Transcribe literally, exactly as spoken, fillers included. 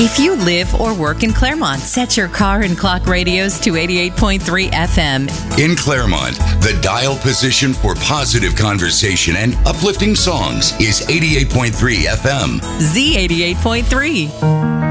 If you live or work in Claremont, set your car and clock radios to eighty-eight point three F M. In Claremont, the dial position for positive conversation and uplifting songs is eighty-eight point three F M. Z eighty-eight point three.